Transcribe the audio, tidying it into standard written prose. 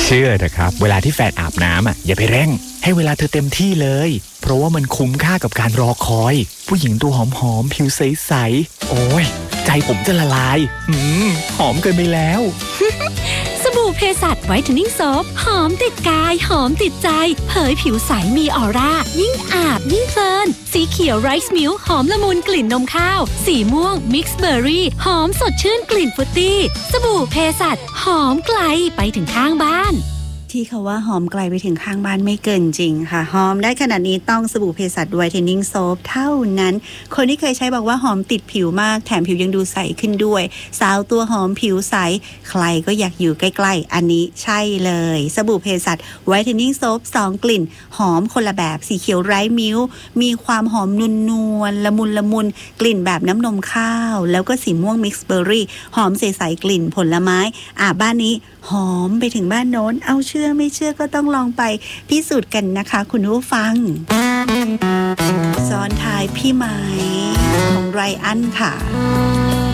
ชื่อเถอะครับเวลาที่แฟนอาบน้ำอย่าไปเร่งให้เวลาเธอเต็มที่เลยเพราะว่ามันคุ้มค่ากับการรอคอยผู้หญิงตัวหอมๆผิวใสๆโอ้ยใจผมจะละลายหอมเกินไปแล้วสบู่เพสัชไวท์เทนนิ่งโซฟหอมติดกายหอมติดใจเผยผิวใสมีออร่ายิ่งอาบยิ่งเพลินสีเขียวไรซ์มิลค์หอมละมุนกลิ่นนมข้าวสีม่วงมิกซ์เบอร์รี่หอมสดชื่นกลิ่นฟรุตตี้สบู่เพสัชหอมไกลไปถึงข้างบ้านที่เขาว่าหอมไกลไปถึงข้างบ้านไม่เกินจริงค่ะหอมได้ขนาดนี้ต้องสบู่เภสัชไวท์เทนนิ่งโซฟเท่านั้นคนที่เคยใช้บอกว่าหอมติดผิวมากแถมผิวยังดูใสขึ้นด้วยสาวตัวหอมผิวใสใครก็อยากอยู่ใกล้ๆอันนี้ใช่เลยสบู่เภสัชไวท์เทนนิ่งโซฟ2กลิ่นหอมคนละแบบสีเขียวไร้มิ้วมีความหอมนวลละมุนกลิ่นแบบน้ำนมข้าวแล้วก็สีม่วงมิกซ์เบอร์รี่หอมใสๆกลิ่นผลไม้บ้านนี้หอมไปถึงบ้านโน้นเอาเชื่อไม่เชื่อก็ต้องลองไปพิสูจน์กันนะคะคุณผู้ฟังซ้อนท้ายพี่ไม้ของไรอันค่ะ